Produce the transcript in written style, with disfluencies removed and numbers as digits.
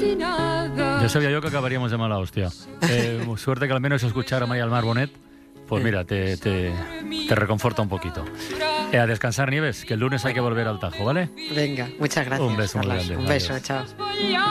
Ya sabía yo que acabaríamos de mala hostia. Suerte que al menos escuchar a María del Mar Bonet, pues mira, te reconforta un poquito. A descansar, Nieves, que el lunes hay que volver al Tajo, ¿vale? Venga, muchas gracias. Un beso muy Carlas. grande. Un beso, Adiós. chao.